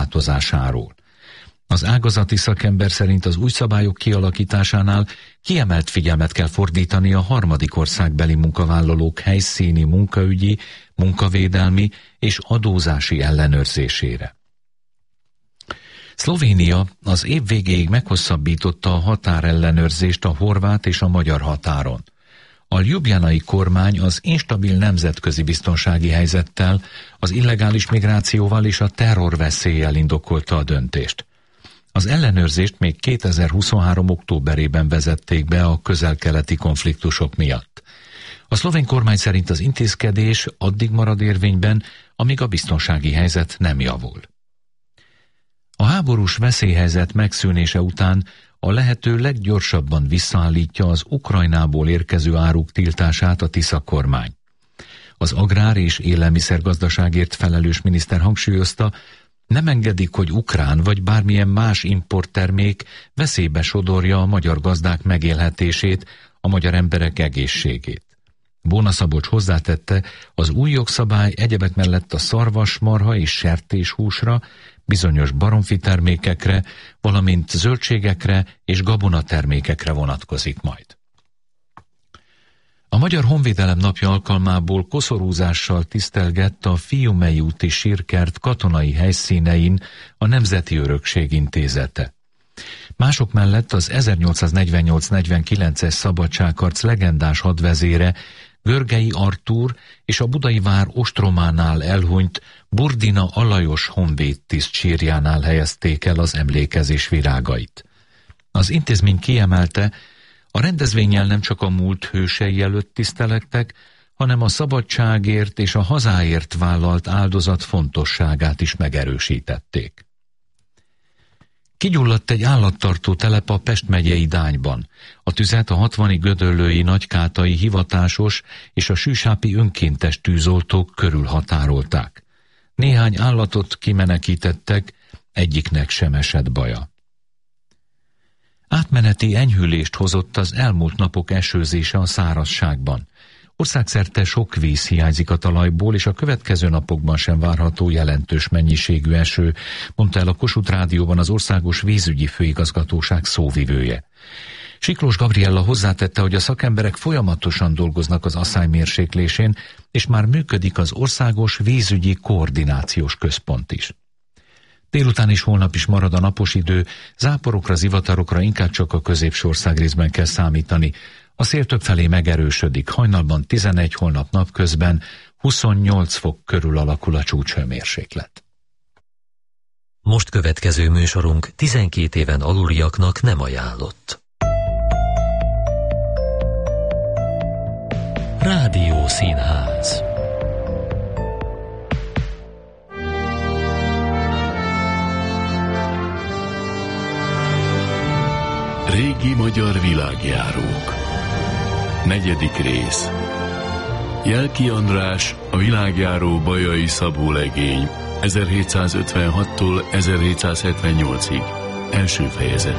korlátozásáról. Az ágazati szakember szerint az új szabályok kialakításánál kiemelt figyelmet kell fordítani a harmadik országbeli munkavállalók helyszíni munkaügyi, munkavédelmi és adózási ellenőrzésére. Szlovénia az év végéig meghosszabbította a határellenőrzést a horvát és a magyar határon. A ljubljanai kormány az instabil nemzetközi biztonsági helyzettel, az illegális migrációval és a terrorveszéllyel indokolta a döntést. Az ellenőrzést még 2023. októberében vezették be a közel-keleti konfliktusok miatt. A szlovén kormány szerint az intézkedés addig marad érvényben, amíg a biztonsági helyzet nem javul. A háborús veszélyhelyzet megszűnése után a lehető leggyorsabban visszaállítja az Ukrajnából érkező áruk tiltását a Tisza kormány. Az agrár- és élelmiszergazdaságért felelős miniszter hangsúlyozta, nem engedik, hogy ukrán vagy bármilyen más importtermék veszélybe sodorja a magyar gazdák megélhetését, a magyar emberek egészségét. Bóna Szabolcs hozzátette, az új jogszabály egyebek mellett a szarvasmarha és sertéshúsra, bizonyos baromfi termékekre, valamint zöldségekre és gabonatermékekre vonatkozik majd. A Magyar Honvédelem napja alkalmából koszorúzással tisztelgett a Fiumei úti sírkert katonai helyszínein a Nemzeti Örökség Intézete. Mások mellett az 1848-49-es szabadságharc legendás hadvezére Görgei Artúr és a budai vár ostrománál elhunyt Burdina Alajos honvédtiszt sírjánál helyezték el az emlékezés virágait. Az intézmény kiemelte, a rendezvénnyel nem csak a múlt hősei előtt tisztelektek, hanem a szabadságért és a hazáért vállalt áldozat fontosságát is megerősítették. Kigyulladt egy állattartó telep a Pest megyei Dányban. A tüzet a 60. gödöllői nagykátai hivatásos és a sűsápi önkéntes tűzoltók körülhatárolták. Néhány állatot kimenekítettek, egyiknek sem esett baja. Átmeneti enyhülést hozott az elmúlt napok esőzése a szárazságban. Országszerte sok víz hiányzik a talajból, és a következő napokban sem várható jelentős mennyiségű eső, mondta el a Kossuth Rádióban az Országos Vízügyi Főigazgatóság szóvivője. Siklós Gabriella hozzátette, hogy a szakemberek folyamatosan dolgoznak az asszály mérséklésén, és már működik az Országos Vízügyi Koordinációs Központ is. Délután és holnap is marad a napos idő, záporokra, zivatarokra inkább csak a középső országrészben kell számítani. A szél többfelé megerősödik, hajnalban 11, holnap napközben 28 fok körül alakul a csúcshőmérséklet. Most következő műsorunk 12 éven aluliaknak nem ajánlott. Rádiószínház. Régi magyar világjárók. 4. rész. Jelki András, a világjáró Bajai Szabó legény, 1756-tól 1778-ig. Első fejezet.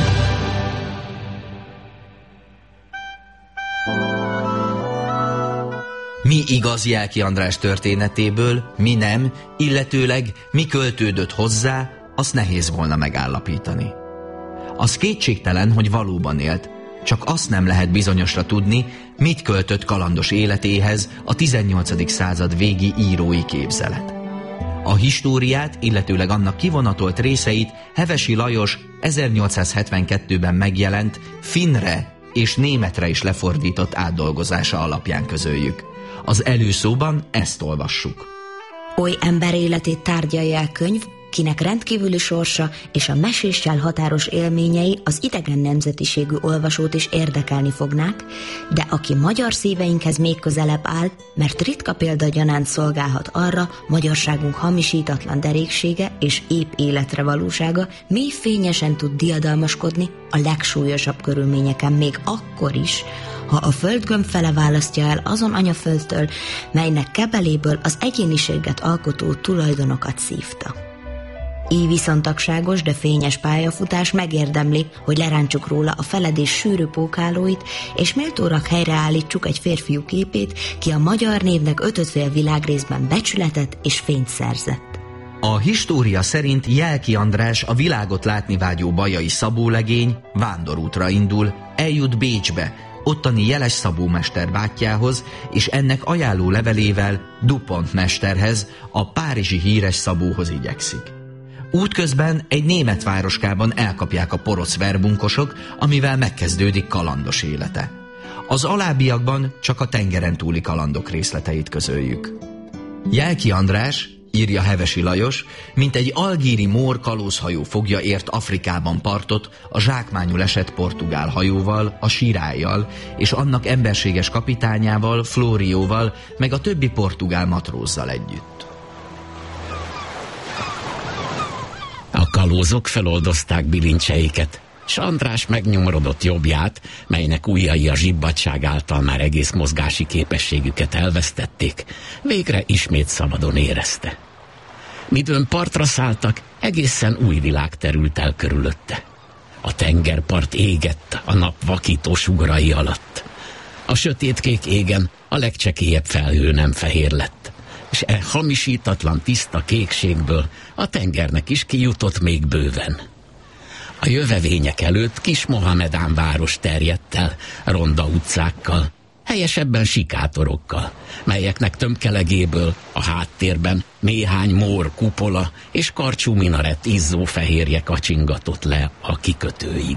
Mi igaz Jelki András történetéből, mi nem, illetőleg mi költődött hozzá, azt nehéz volna megállapítani. Az kétségtelen, hogy valóban élt, csak azt nem lehet bizonyosra tudni, mit költött kalandos életéhez a 18. század végi írói képzelet. A históriát, illetőleg annak kivonatolt részeit Hevesi Lajos 1872-ben megjelent finnre és németre is lefordított átdolgozása alapján közöljük. Az előszóban ezt olvassuk. Oly ember életét tárgyalja el könyv, kinek rendkívüli sorsa és a meséssel határos élményei az idegen nemzetiségű olvasót is érdekelni fognák, de aki magyar szíveinkhez még közelebb áll, mert ritka példa gyanánt szolgálhat arra, magyarságunk hamisítatlan deréksége és épp életre valósága mély fényesen tud diadalmaskodni a legsúlyosabb körülményeken még akkor is, ha a földgömb fele választja el azon anyaföldtől, melynek kebeléből az egyéniséget alkotó tulajdonokat szívta. Így viszontagságos, de fényes pályafutás megérdemli, hogy lerántsuk róla a feledés sűrű pókálóit, és méltórak helyreállítsuk egy férfiú képét, ki a magyar névnek 5 világrészben becsületet és fényt szerzett. A história szerint Jelki András, a világot látni vágyó bajai szabólegény vándorútra indul, eljut Bécsbe, ottani Jeles szabómester bátyjához, és ennek ajánló levelével Dupont mesterhez, a párizsi híres szabóhoz igyekszik. Útközben egy német városkában elkapják a porosz verbunkosok, amivel megkezdődik kalandos élete. Az alábbiakban csak a tengeren túli kalandok részleteit közöljük. Jelki András, írja Hevesi Lajos, mint egy algíri mór kalózhajó fogja ért Afrikában partot a zsákmányul esett portugál hajóval, a Sirályjal, és annak emberséges kapitányával, Flórióval, meg a többi portugál matrózzal együtt. A kalózok feloldozták bilincseiket, s András megnyomorodott jobbját, melynek ujjai a zsibbadság által már egész mozgási képességüket elvesztették, végre ismét szabadon érezte. Midőn partra szálltak, egészen új világ terült el körülötte. A tengerpart égett a nap vakító sugarai alatt. A sötétkék égen a legcsekélyebb felhő nem fehér lett, és e hamisítatlan tiszta kékségből a tengernek is kijutott még bőven. A jövevények előtt kis Mohamedán város terjedt el, ronda utcákkal, helyesebben sikátorokkal, melyeknek tömkelegéből a háttérben néhány mór kupola és karcsú minaret izzó fehérje kacsingatott le a kikötőig.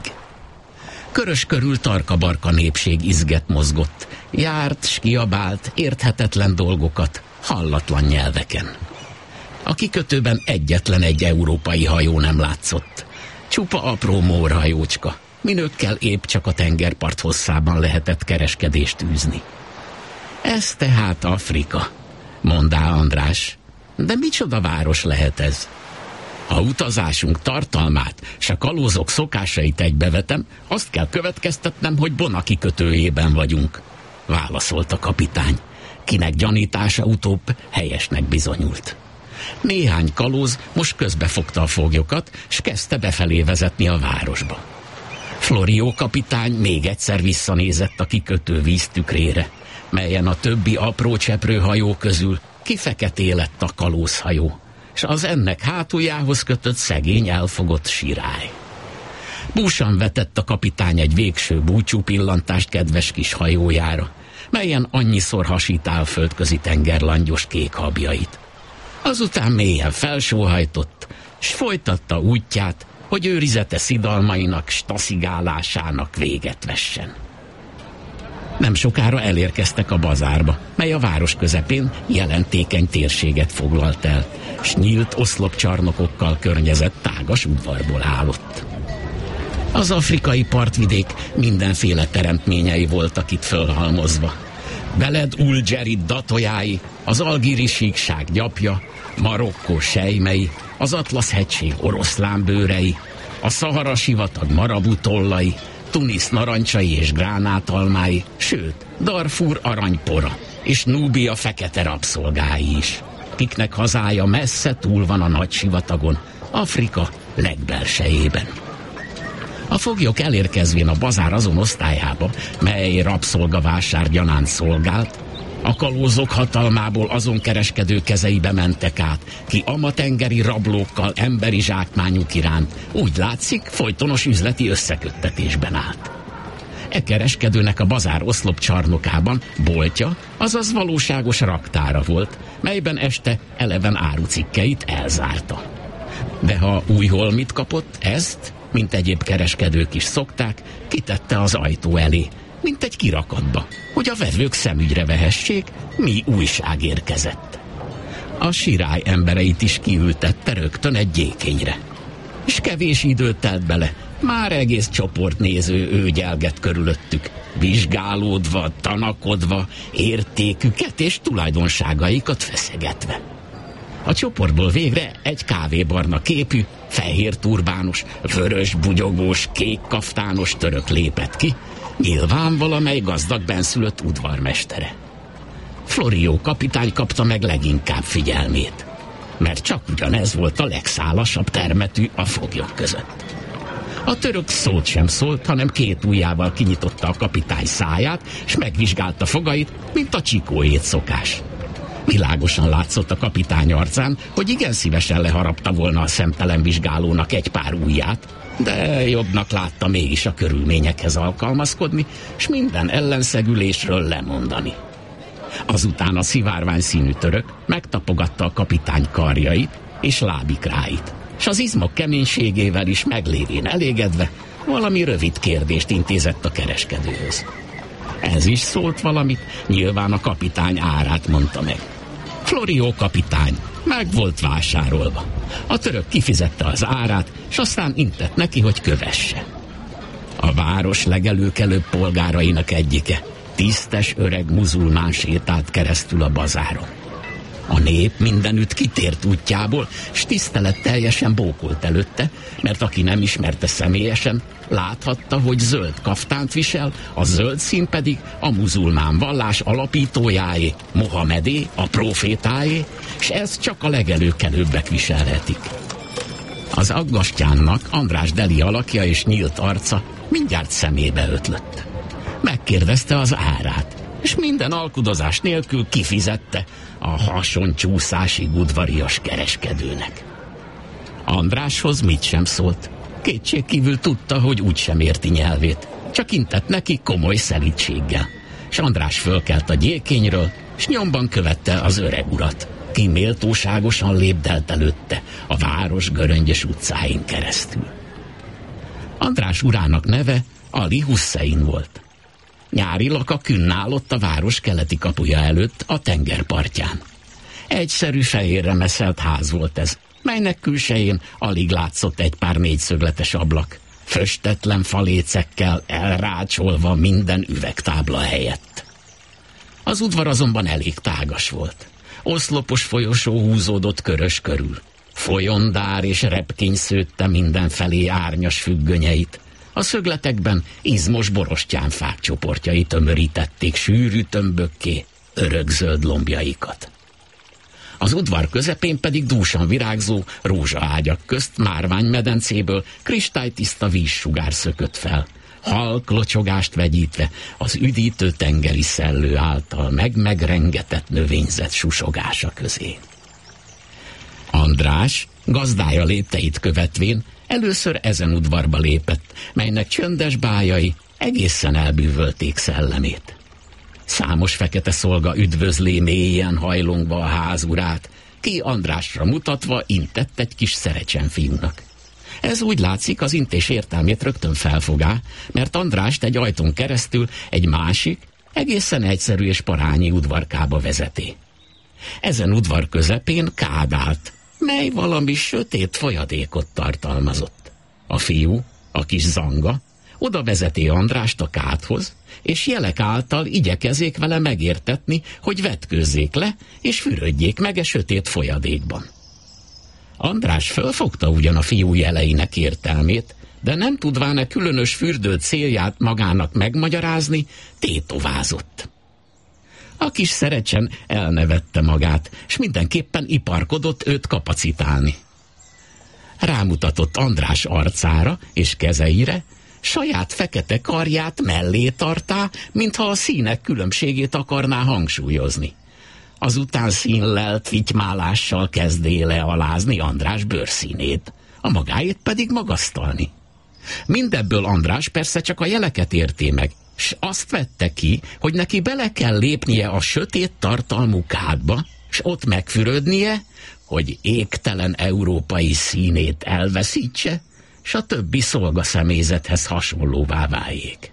Körös körül tarka-barka népség izget mozgott, járt s kiabált érthetetlen dolgokat hallatlan nyelveken. A kikötőben egyetlen egy európai hajó nem látszott, csupa apró mórhajócska, minőkkel épp csak a tengerpart hosszában lehetett kereskedést űzni. Ez tehát Afrika, mondá András, de micsoda város lehet ez? Ha utazásunk tartalmát s a kalózok szokásait egybevetem, azt kell következtetnem, hogy Bona kikötőjében vagyunk, válaszolt a kapitány, kinek gyanítása utóbb helyesnek bizonyult. Néhány kalóz most közbefogta a foglyokat, s kezdte befelé vezetni a városba. Florió kapitány még egyszer visszanézett a kikötő víztükrére, melyen a többi apró cseprőhajó közül kifeketé lett a kalózhajó, s az ennek hátuljához kötött szegény elfogott Sirály. Búsan vetett a kapitány egy végső búcsú pillantást kedves kis hajójára, melyen annyiszor hasítál földközi tenger langyos kék habjait. Azután mélyen felsóhajtott, s folytatta útját, hogy őrizete szidalmainak, s taszigálásának véget vessen. Nem sokára elérkeztek a bazárba, mely a város közepén jelentékeny térséget foglalt el, s nyílt oszlopcsarnokokkal környezett tágas udvarból állott. Az afrikai partvidék mindenféle teremtményei voltak itt fölhalmozva. Beled Ulgerid datojái, az algíri síkság gyapja, Marokkó sejmei, az Atlasz-hegység oroszlánbőrei, a Szahara sivatag marabutollai, Tunis narancsai és gránátalmái, sőt, Darfur aranypora, és Núbia fekete rabszolgái is, kiknek hazája messze túl van a nagy sivatagon, Afrika legbelsejében. A foglyok elérkezvén a bazár azon osztályába, mely rabszolgavásár gyanánt szolgált, a kalózok hatalmából azon kereskedő kezeibe mentek át, ki amatengeri rablókkal emberi zsákmányuk iránt, úgy látszik, folytonos üzleti összeköttetésben állt. E kereskedőnek a bazár oszlopcsarnokában boltja, azaz valóságos raktára volt, melyben este eleven árucikkeit elzárta. De ha újhol mit kapott, ezt, mint egyéb kereskedők is szokták, kitette az ajtó elé, mint egy kirakatba, hogy a vevők szemügyre vehessék, mi újság érkezett. A Sirály embereit is kiültette rögtön egy gyékényre. És kevés időt telt bele, már egész csoport néző őgyelget körülöttük, vizsgálódva, tanakodva, értéküket és tulajdonságaikat feszegetve. A csoportból végre egy kávébarna képű, fehér turbános, vörös bugyogós, kék kaftános török lépett ki, nyilván valamely gazdag benszülött udvarmestere. Florió kapitány kapta meg leginkább figyelmét, mert csak ugyanez volt a legszálasabb termetű a foglyok között. A török szót sem szólt, hanem két ujjával kinyitotta a kapitány száját, s megvizsgálta fogait, mint a csikóét szokás. Világosan látszott a kapitány arcán, hogy igen szívesen leharapta volna a szemtelen vizsgálónak egy pár ujját, de jobbnak látta mégis a körülményekhez alkalmazkodni, s minden ellenszegülésről lemondani. Azután a szivárvány színű török megtapogatta a kapitány karjait és lábikráit, s az izmok keménységével is meglévén elégedve valami rövid kérdést intézett a kereskedőhöz. Ez is szólt valamit, nyilván a kapitány árát mondta meg. Florio kapitány meg volt vásárolva. A török kifizette az árát, s aztán intett neki, hogy kövesse. A város legelőkelőbb polgárainak egyike, tisztes öreg muzulmán sétált keresztül a bazáron. A nép mindenütt kitért útjából, s tiszteletteljesen bókolt előtte, mert aki nem ismerte személyesen, láthatta, hogy zöld kaftánt visel, a zöld szín pedig a muzulmán vallás alapítójáé, Mohamedé, a profétáé, s ez csak a legelőkelőbbek viselhetik. Az aggastyánnak András Deli alakja és nyílt arca mindjárt szemébe ötlött. Megkérdezte az árát, és minden alkudozás nélkül kifizette a hasoncsúszásig udvarias kereskedőnek. Andráshoz mit sem szólt. Kétségkívül tudta, hogy úgysem érti nyelvét, csak intett neki komoly szelídséggel. S András fölkelt a gyékényről, s nyomban követte az öreg urat, ki méltóságosan lépdelt előtte a város göröngyös utcáin keresztül. András urának neve Ali Hussein volt. Nyárilag a künn állott a város keleti kapuja előtt a tengerpartján. Egyszerű fehérre meszelt ház volt ez, melynek külsején alig látszott egy pár négyszögletes ablak, föstetlen falécekkel elrácsolva minden üvegtábla helyett. Az udvar azonban elég tágas volt. Oszlopos folyosó húzódott körös körül. Folyondár és repkény szőtte mindenfelé árnyas függönyeit. A szögletekben izmos borostyánfák csoportjai tömörítették sűrű tömbökké örökzöld lombjaikat. Az udvar közepén pedig dúsan virágzó rózsaágyak közt márványmedencéből kristálytiszta vízsugár szökött fel, halk locsogást vegyítve az üdítő tengeri szellő által megrengetett növényzet susogása közé. András gazdája lépteit követvén először ezen udvarba lépett, melynek csöndes bájai egészen elbűvölték szellemét. Számos fekete szolga üdvözlé mélyen hajlongva a házurát, ki Andrásra mutatva intett egy kis szerecsenfiúnak. Ez úgy látszik, az intés értelmét rögtön felfogá, mert Andrást egy ajtón keresztül egy másik, egészen egyszerű és parányi udvarkába vezeti. Ezen udvar közepén kád állt, mely valami sötét folyadékot tartalmazott. A fiú, a kis zanga, oda vezeti Andrást a kádhoz, és jelek által igyekezzék vele megértetni, hogy vetkőzzék le, és fürödjék meg e sötét folyadékban. András fölfogta ugyan a fiú jeleinek értelmét, de nem tudván-e különös fürdő célját magának megmagyarázni, tétovázott. A kis szerecsen elnevette magát, s mindenképpen iparkodott őt kapacitálni. Rámutatott András arcára és kezeire, saját fekete karját mellé tartá, mintha a színek különbségét akarná hangsúlyozni. Azután színlelt fitymálással kezdé lealázni András bőrszínét, a magáét pedig magasztalni. Mindebből András persze csak a jeleket érté meg, s azt vette ki, hogy neki bele kell lépnie a sötét tartalmú kádba, s ott megfürödnie, hogy égtelen európai színét elveszítse, s a többi szolgaszemélyzethez hasonlóvá váljék.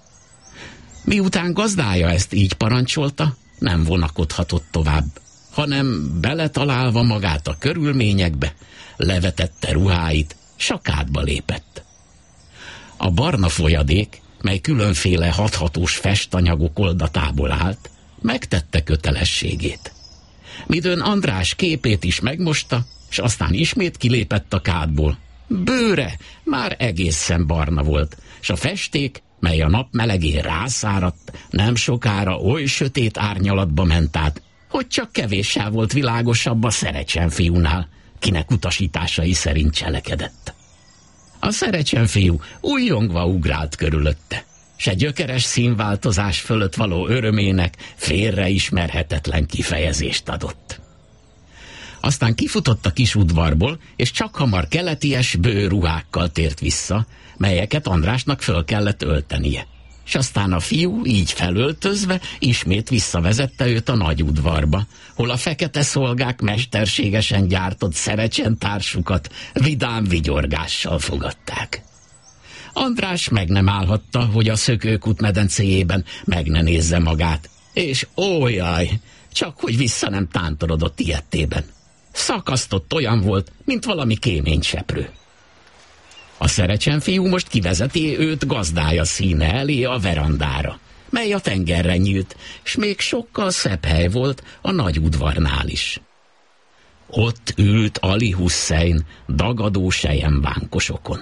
Miután gazdája ezt így parancsolta, nem vonakodhatott tovább, hanem beletalálva magát a körülményekbe, levetette ruháit, s a kádba lépett. A barna folyadék, mely különféle hathatós festanyagok oldatából állt, megtette kötelességét. Midőn András képét is megmosta, s aztán ismét kilépett a kádból. Bőre már egészen barna volt, s a festék, mely a nap melegén rászáradt, nem sokára oly sötét árnyalatba ment át, hogy csak kevéssel volt világosabb a szerecsenfiúnál, kinek utasításai szerint cselekedett. A szerecsenfiú újjongva ugrált körülötte. se gyökeres színváltozás fölött való örömének félreismerhetetlen kifejezést adott. Aztán kifutott a kis udvarból, és csak hamar keleties bőruhákkal tért vissza, melyeket Andrásnak föl kellett öltenie. És aztán a fiú így felöltözve ismét visszavezette őt a nagy udvarba, hol a fekete szolgák mesterségesen gyártott szerecsen-társukat vidám vigyorgással fogadták. András meg nem állhatta, hogy a Szökőkút medencéjében meg ne nézze magát, és ójaj, csak hogy vissza nem tántorodott ilyettében. Szakasztott olyan volt, mint valami kéményseprő. A szerecsenfiú most kivezeti őt gazdája színe elé a verandára, mely a tengerre nyílt, s még sokkal szebb hely volt a nagy udvarnál is. Ott ült Ali Hussein dagadó selyemvánkosokon.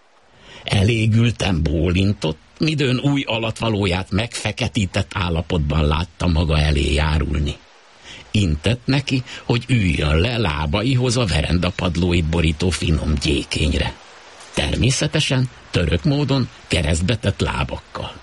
Elégülten bólintott, midőn új alatvalóját megfeketített állapotban látta maga elé járulni. Intett neki, hogy üljön le lábaihoz a verendapadlóit borító finom gyékényre. Természetesen török módon keresztbetett lábakkal.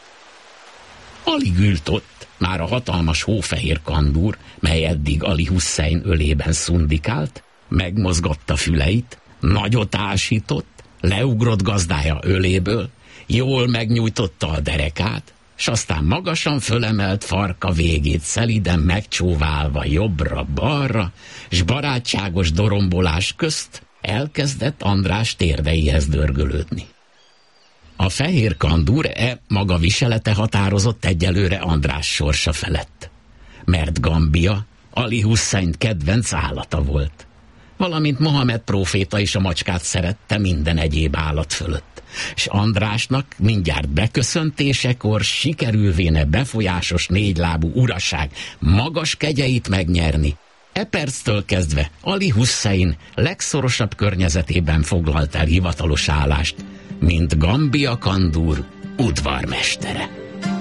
Alig ült ott, már a hatalmas hófehér kandúr, mely eddig Ali Hussein ölében szundikált, megmozgatta füleit, nagyot ásított, leugrott gazdája öléből, jól megnyújtotta a derekát, s aztán magasan fölemelt farka végét szeliden megcsóválva jobbra-balra, s barátságos dorombolás közt elkezdett András térdeihez dörgölődni. A fehér kandúr maga viselete határozott egyelőre András sorsa felett, mert Gambia Ali Hussein kedvenc állata volt, valamint Mohamed próféta is a macskát szerette minden egyéb állat fölött, s Andrásnak mindjárt beköszöntésekor sikerülvéne befolyásos négylábú uraság magas kegyeit megnyerni. E perctől kezdve Ali Hussein legszorosabb környezetében foglalt el hivatalos állást, mint Gambia kandúr udvarmestere.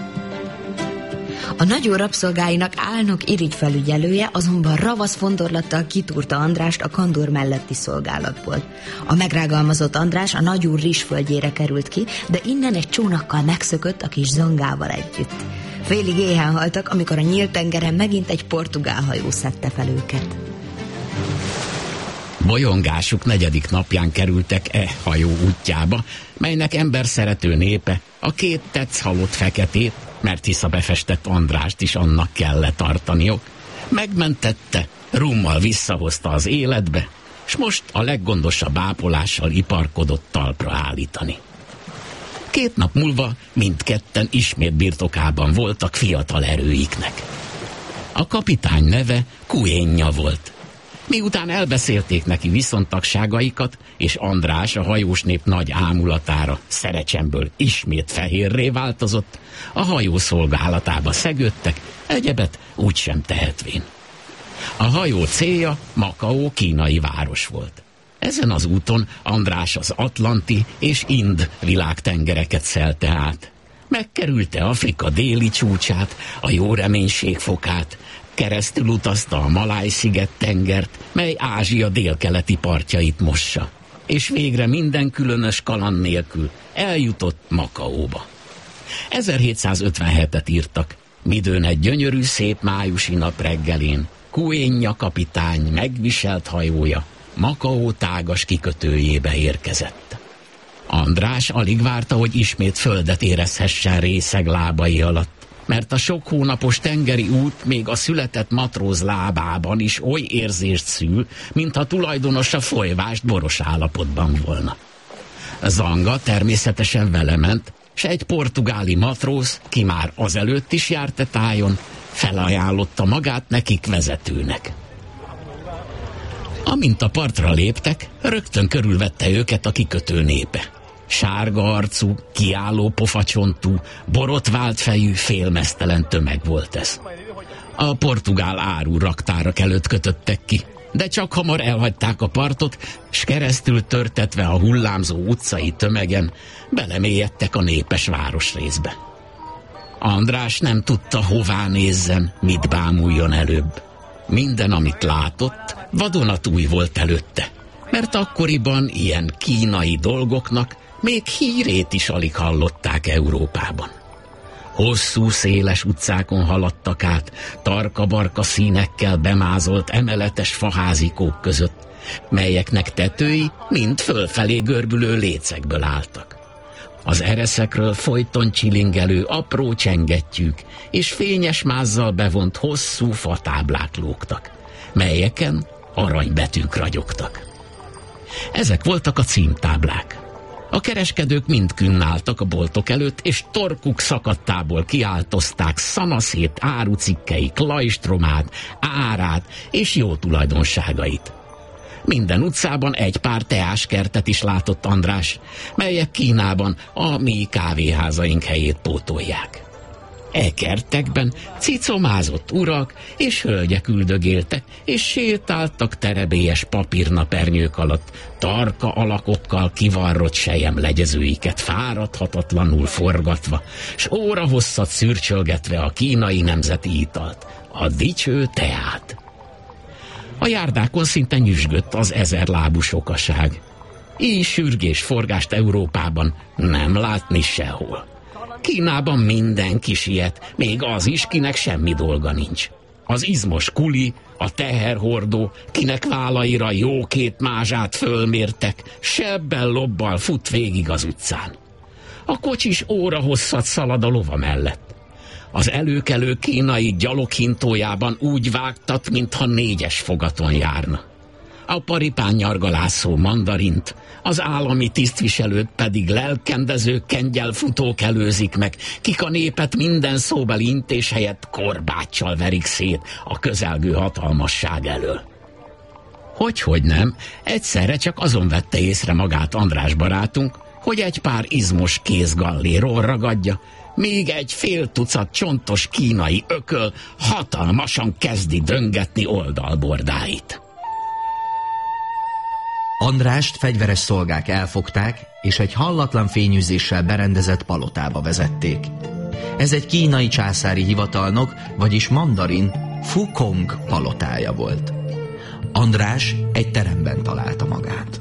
A nagyó rabszolgáinak álnok irigyfelügyelője azonban ravasz fondorlattal kitúrta Andrást a kandúr melletti szolgálatból. A megrágalmazott András a nagyúr rizsföldjére került ki, de innen egy csónakkal megszökött a kis zongával együtt. Félig éhen haltak, amikor a nyílt tengeren megint egy portugál hajó szedte fel őket. Bolyongásuk 4. napján kerültek hajó útjába, melynek emberszerető népe a 2 tetsz halott feketét, mert hisz a befestett Andrást is annak kellett tartaniok, megmentette, rummal visszahozta az életbe, s most a leggondosabb ápolással iparkodott talpra állítani. 2 nap múlva mindketten ismét birtokában voltak fiatal erőiknek. A kapitány neve Kuénja volt. Miután elbeszélték neki viszontagságaikat, és András a hajós nép nagy ámulatára szerecsemből ismét fehérré változott, a hajó szolgálatába szegődtek, egyebet úgysem tehetvén. A hajó célja Makao kínai város volt. Ezen az úton András az Atlanti és Ind világtengereket szelte át. Megkerülte Afrika déli csúcsát, a Jóreménység fokát, keresztül utazta a Maláj-sziget-tengert, mely Ázsia délkeleti partjait mossa, és végre minden különös kaland nélkül eljutott Makaóba. 1757-et írtak, midőn egy gyönyörű szép májusi nap reggelén Kuénja kapitány megviselt hajója Makao tágas kikötőjébe érkezett. András alig várta, hogy ismét földet érezhessen részeg lábai alatt, mert a sok hónapos tengeri út még a született matróz lábában is oly érzést szül, mintha tulajdonosa folyvást boros állapotban volna. Zanga természetesen vele ment, s egy portugáli matróz, ki már azelőtt is járt a tájon, felajánlotta magát nekik vezetőnek. Amint a partra léptek, rögtön körülvette őket a kikötő népe. Sárga arcú, kiálló pofacsontú, borotvált fejű, félmeztelen tömeg volt ez. A portugál áru raktárak előtt kötöttek ki, de csak hamar elhagyták a partot, s keresztül törtetve a hullámzó utcai tömegen belemélyedtek a népes városrészbe. András nem tudta, hová nézzen, mit bámuljon előbb. Minden, amit látott, vadonatúj volt előtte, mert akkoriban ilyen kínai dolgoknak még hírét is alig hallották Európában. Hosszú, széles utcákon haladtak át, tarka-barka színekkel bemázolt emeletes faházikók között, melyeknek tetői mind fölfelé görbülő lécekből álltak. Az ereszekről folyton csilingelő apró csengettyűk és fényes mázzal bevont hosszú fatáblák lógtak, melyeken aranybetűk ragyogtak. Ezek voltak a címtáblák. A kereskedők mind künnálltak a boltok előtt, és torkuk szakadtából kiáltozták szanaszét árucikkeik lajstromát, árát és jó tulajdonságait. Minden utcában egy pár teáskertet is látott András, melyek Kínában a mi kávéházaink helyét pótolják. E kertekben cicomázott urak és hölgyek üldögéltek, és sétáltak terebélyes papírnapernyők alatt, tarka alakokkal kivarrott selyemlegyezőiket fáradhatatlanul forgatva, s órahosszat szürcsölgetve a kínai nemzeti italt, a dicső teát. A járdákon szinte nyüzsgött az 1000 lábú sokaság. Így sürgés-forgást Európában nem látni sehol. Kínában mindenki siet, még az is, kinek semmi dolga nincs. Az izmos kuli, a teherhordó, kinek vállaira jó 2 mázsát fölmértek, sebbel-lobbal fut végig az utcán. A kocsis órahosszat szalad a lova mellett. Az előkelő kínai gyaloghintójában úgy vágtat, mintha 4-es fogaton járna. A paripán nyargalászó mandarint, az állami tisztviselőt pedig lelkendező kengyelfutók előzik meg, kik a népet minden szóbeli intés helyett korbáccsal verik szét a közelgő hatalmasság elől. Hogy nem, egyszerre csak azon vette észre magát András barátunk, hogy egy pár izmos kézgalléról ragadja, még egy fél tucat csontos kínai ököl hatalmasan kezdi döngetni oldalbordáit. Andrást fegyveres szolgák elfogták, és egy hallatlan fényűzéssel berendezett palotába vezették. Ez egy kínai császári hivatalnok, vagyis mandarin Fu Kong palotája volt. András egy teremben találta magát.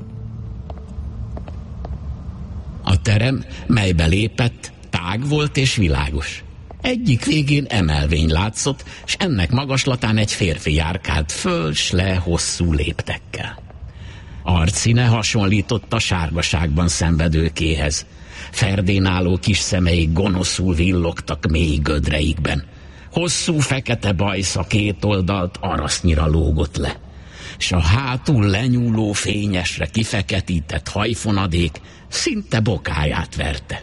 A terem, melybe lépett, tág volt és világos. Egyik végén emelvény látszott, s ennek magaslatán egy férfi járkált föl, s le hosszú léptekkel. Arcszíne hasonlított a sárgaságban szenvedőkéhez. Ferdénáló kis szemei gonoszul villogtak mély gödreikben. Hosszú fekete bajsza 2 oldalt arasznyira lógott le, s a hátul lenyúló fényesre kifeketített hajfonadék szinte bokáját verte.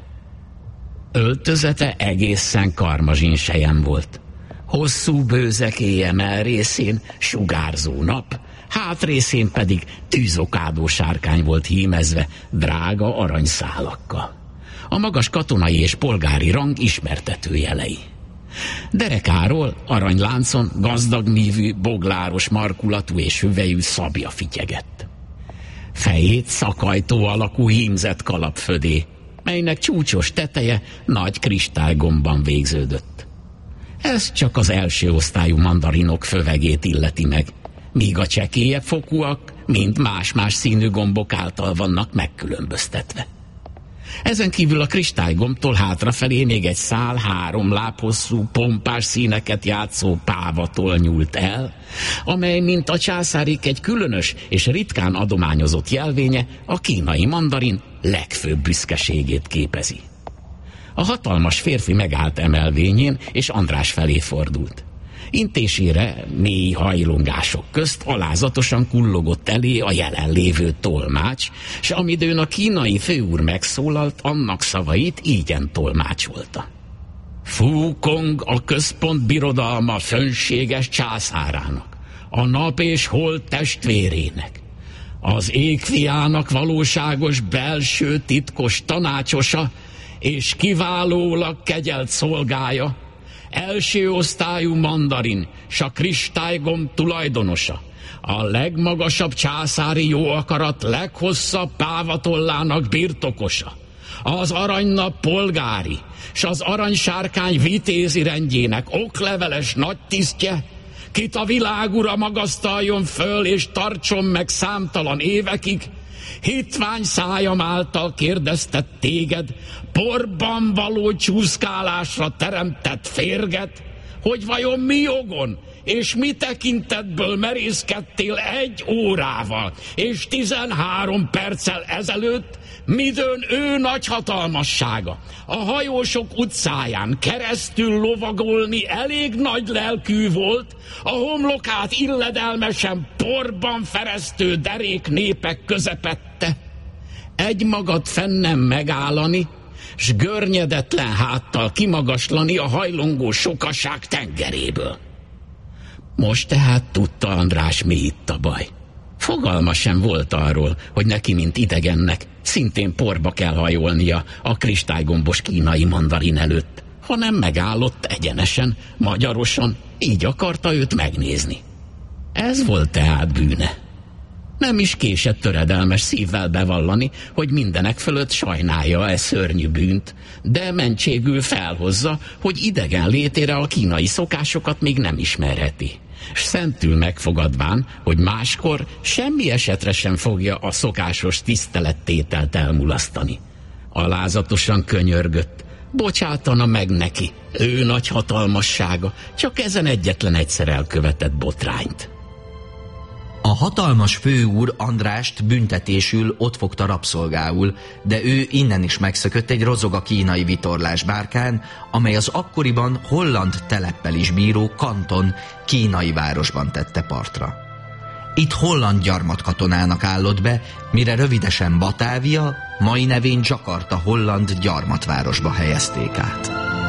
Öltözete egészen karmazsinselyem volt. Hosszú bőzekéje mellrészén sugárzó nap, hátrészén pedig tűzokádó sárkány volt hímezve drága aranyszálakkal. A magas katonai és polgári rang ismertető jelei. Derekáról aranyláncon gazdag mívű, bogláros markulatú és hüvelyű szabja fityegett. Fejét szakajtó alakú hímzett kalapfödé, melynek csúcsos teteje nagy kristálygomban végződött. Ez csak az első osztályú mandarinok fövegét illeti meg, míg a csekélyebb fokúak mind más-más színű gombok által vannak megkülönböztetve. Ezen kívül a kristálygomtól hátrafelé még egy szál 3 láb hosszú, pompás színeket játszó pávatól nyúlt el, amely, mint a császárik egy különös és ritkán adományozott jelvénye, a kínai mandarin legfőbb büszkeségét képezi. A hatalmas férfi megállt emelvényén, és András felé fordult. Intésére mély hajlongások közt alázatosan kullogott elé a jelenlévő tolmács, s amidőn a kínai főúr megszólalt, annak szavait ígyen tolmácsolta. Fu Kong a központ birodalma fönséges császárának, a nap és hold testvérének, az égfiának valóságos belső titkos tanácsosa és kiválólag kegyelt szolgája, első osztályú mandarin, s a kristálygomb tulajdonosa, a legmagasabb császári jóakarat leghosszabb pávatollának birtokosa, az aranynap polgári, s az aranysárkány vitézi rendjének okleveles nagy tisztje, kit a világura magasztaljon föl és tartson meg számtalan évekig, Hitvány szájam által kérdeztet téged, porban való csúszkálásra teremtett férget, hogy vajon mi jogon és mi tekintetből merészkedtél 1 órával és 13 perccel ezelőtt, midőn ő nagy hatalmassága a hajósok utcáján keresztül lovagolni elég nagy lelkű volt, a homlokát illedelmesen porban feresztő derék népek közepette. Egymagad fennem megállani, s görnyedetlen háttal kimagaslani a hajlongó sokaság tengeréből. Most tehát tudta András, mi itt a baj. Fogalma sem volt arról, hogy neki, mint idegennek, szintén porba kell hajolnia a kristálygombos kínai mandarin előtt, hanem megállott egyenesen, magyarosan, így akarta őt megnézni. Ez volt tehát bűne. Nem is késett töredelmes szívvel bevallani, hogy mindenek fölött sajnálja e szörnyű bűnt, de mentségül felhozza, hogy idegen létére a kínai szokásokat még nem ismerheti, s szentül megfogadván, hogy máskor semmi esetre sem fogja a szokásos tisztelettételt elmulasztani. Alázatosan könyörgött, bocsátana meg neki, ő nagy hatalmassága, csak ezen egyetlen egyszer elkövetett botrányt. A hatalmas főúr Andrást büntetésül ott fogta rabszolgául, de ő innen is megszökött egy rozoga kínai vitorlás bárkán, amely az akkoriban holland teleppel is bíró Kanton kínai városban tette partra. Itt holland gyarmatkatonának állott be, mire rövidesen Batávia, mai nevén Jakarta holland gyarmatvárosba helyezték át.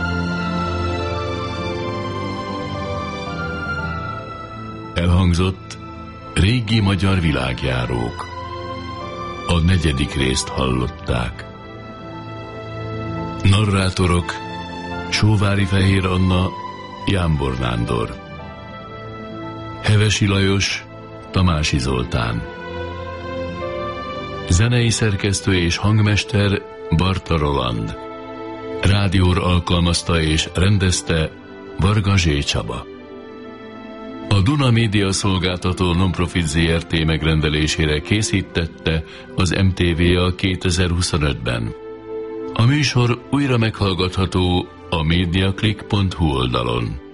Elhangzott Régi magyar világjárók. A 4. részt hallották. Narrátorok: Sóvári Fehér Anna, Jámbor Nándor, Hevesi Lajos, Tamási Zoltán. Zenei szerkesztő és hangmester Barta Roland. Rádióra alkalmazta és rendezte Varga Zsé Csaba. A Duna Média Szolgáltató Nonprofit Zrt. Megrendelésére készítette az MTV-a 2025-ben. A műsor újra meghallgatható a mediaclick.hu oldalon.